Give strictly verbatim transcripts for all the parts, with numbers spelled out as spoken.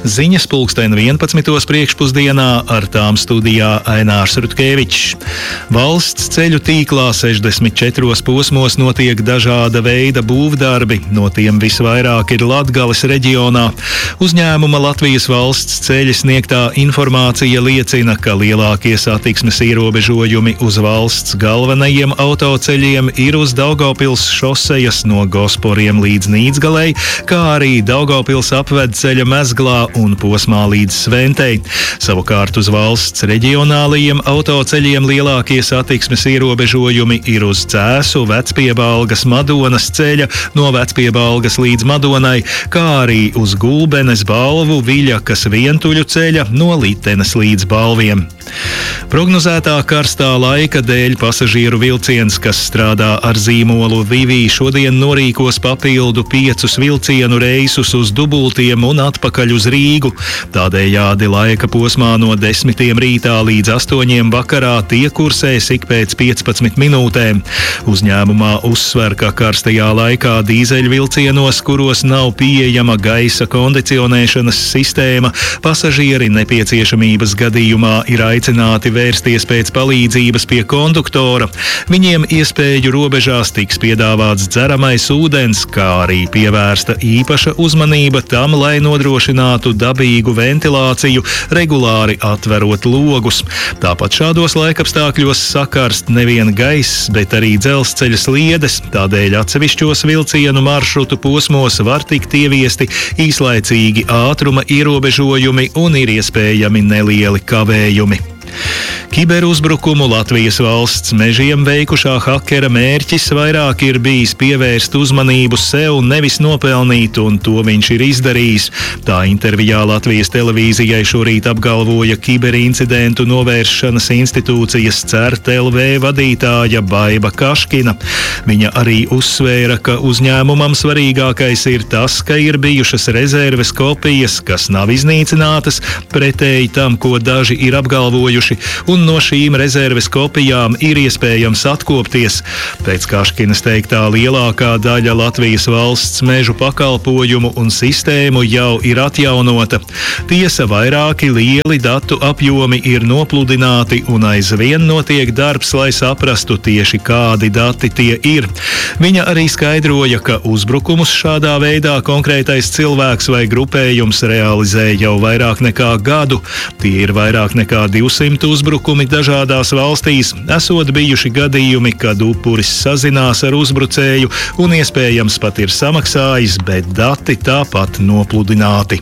Ziņas pulksten vienpadsmitos priekšpusdienā, ar tām studijā Ainārs Rutkevičs. Valsts ceļu tīklā sešdesmit četros posmos notiek dažāda veida būvdarbi, no tiem visvairāk ir Latgales reģionā. Uzņēmuma Latvijas valsts ceļi sniegtā informācija liecina, ka lielākie satiksmes ierobežojumi uz valsts galvenajiem autoceļiem ir uz Daugavpils šosejas no Gosporiem līdz Nīdzgalei, kā arī Daugavpils apvedceļa Mezglā un posmā līdz Sventei. Savukārt uz valsts reģionālajiem autoceļiem lielākie satiksmes ierobežojumi ir uz Cēsu, Vecpiebalgas, Madonas ceļa no Vecpiebalgas līdz Madonai, kā arī uz Gulbenes, Balvu, Viļakas, Vientuļu ceļa no Litenes līdz Balviem. Prognozētā karstā laika dēļ pasažieru vilciens, kas strādā ar zīmolu Vivī, šodien norīkos papildu piecus vilcienu reisus uz Dubultiem un atpakaļ uz Rīgu. Tādējādi laika posmā no desmitiem rītā līdz astoņiem vakarā tie kursēs ik pēc piecpadsmit minūtēm. Uzņēmumā uzsver, ka karstajā laikā dīzeļvilcienos, kuros nav pieejama gaisa kondicionēšanas sistēma, pasažieri nepieciešamības gadījumā ir aicināti vērsties pēc palīdzības pie konduktora. Viņiem iespēju robežās tiks piedāvāts dzeramais ūdens, kā arī pievērsta īpaša uzmanība tam, lai nodrošinātu dabīgu ventilāciju, regulāri atverot logus. Tāpat šādos laikapstākļos sakarst nevien gaiss, bet arī dzelzceļa sliedes, tādēļ atsevišķos vilcienu maršrutu posmos var tikt ieviesti īslaicīgi ātruma ierobežojumi un ir iespējami nelieli kavējumi. Kiberuzbrukumu Latvijas valsts mežiem veikušā hakera mērķis vairāk ir bijis pievērst uzmanību sev, nevis nopelnīt, un to viņš ir izdarījis. Tā intervijā Latvijas televīzijai šorīt apgalvoja kiberincidentu novēršanas institūcijas CERT L V vadītāja Baiba Kaškina. Viņa arī uzsvēra, ka uzņēmumam svarīgākais ir tas, ka ir bijušas rezerves kopijas, kas nav iznīcinātas, pretēji tam, ko daži ir apgalvojuši, un no šīm rezerves kopijām ir iespējams atkopties. Pēc Kaškinas teiktā lielākā daļa Latvijas valsts mežu pakalpojumu un sistēmu jau ir atjaunota. Tiesa, vairāki lieli datu apjomi ir nopludināti un aizvien notiek darbs, lai saprastu tieši kādi dati tie ir. Viņa arī skaidroja, ka uzbrukumus šādā veidā konkrētais cilvēks vai grupējums realizē jau vairāk nekā gadu. Tie ir vairāk nekā divsimt uzbrukumi dažādās valstīs, esot bijuši gadījumi, kad upuris sazinās ar uzbrucēju un iespējams pat ir samaksājis, bet dati tāpat nopludināti.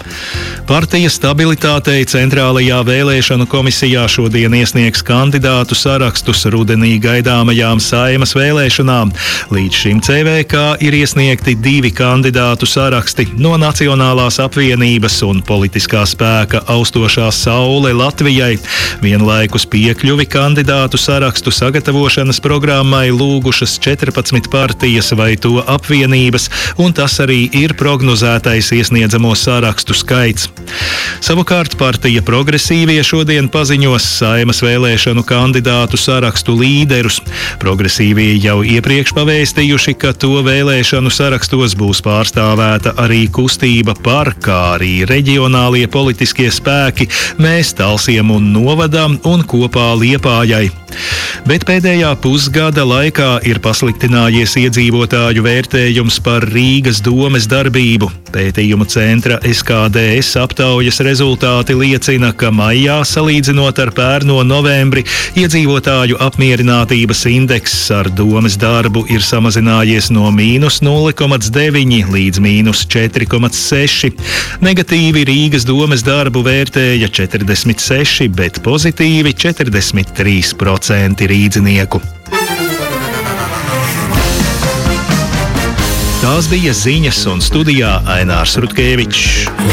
Partija Stabilitātei Centrālajā vēlēšanu komisijā šodien iesniegs kandidātu sarakstus rudenī gaidāmajām Saeimas vēlēšanām. Līdz šim C V K ir iesniegti divi kandidātu saraksti no Nacionālās apvienības un politiskā spēka Austošā saule Latvijai. Vienlaikus piekļuvi kandidātu sarakstu sagatavošanas programmai lūgušas četrpadsmit partijas vai to apvienības, un tas arī ir prognozētais iesniedzamo sarakstu skaits. Savukārt partija Progresīvie šodien paziņos Saeimas vēlēšanu kandidātu sarakstu līderus. Progresīvie jau iepriekš pavēstījuši, ka to vēlēšanu sarakstos būs pārstāvēta arī kustība par, kā arī reģionālie politiskie spēki Mēs Talsiem un Novadam un Kopā Liepājai. Bet pēdējā pusgada laikā ir pasliktinājies iedzīvotāju vērtējums par Rīgas domes darbību. Pētījumu centra S K D S aptaujas rezultāti liecina, ka maijā, salīdzinot ar pērno novembri, iedzīvotāju apmierinātības indekss ar domes darbu ir samazinājies no mīnus nulle komats deviņi līdz mīnus četri komats seši. Negatīvi Rīgas domes darbu vērtēja četrdesmit seši, bet pozitīvi četrdesmit trīs procenti rīdzinieku. Tās bija ziņas, un studijā Ainārs Rutkevičs.